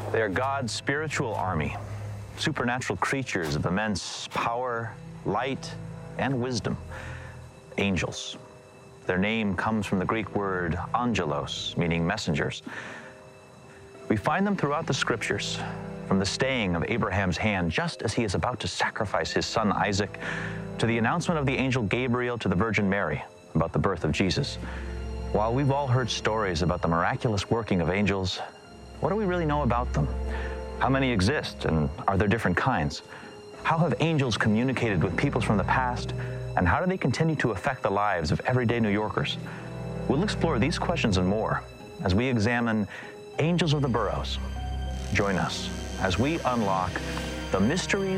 They are God's spiritual army, supernatural creatures of immense power, light, and wisdom. Angels. Their name comes from the Greek word angelos, meaning messengers. We find them throughout the scriptures, from the staying of Abraham's hand just as he is about to sacrifice his son Isaac, to the announcement of the angel Gabriel to the Virgin Mary about the birth of Jesus. While we've all heard stories about the miraculous working of angels, what do we really know about them? How many exist, and are there different kinds? How have angels communicated with peoples from the past, and how do they continue to affect the lives of everyday New Yorkers? We'll explore these questions and more as we examine Angels of the Burrows. Join us as we unlock the mysteries